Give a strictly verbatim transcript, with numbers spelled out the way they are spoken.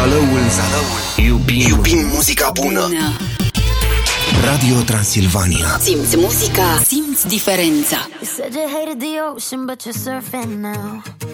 Zalăul, Zalăul. Iubim, Iubim muzica bună. bună Radio Transilvania. Simți muzica, simți diferența. You said you hated the ocean, but you're surfing now.